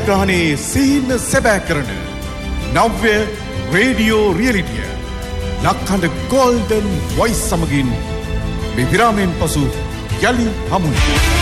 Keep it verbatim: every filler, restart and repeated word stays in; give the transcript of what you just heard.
ජයග්‍රහණයේ සිහින සැබෑ කරන නව්‍ය රේඩියෝ රියලිටිය ලක්හඬ ගෝල්ඩන් වොයිස් සමගින් මේ විරාමයෙන් පසු යලි හමුවෙමු.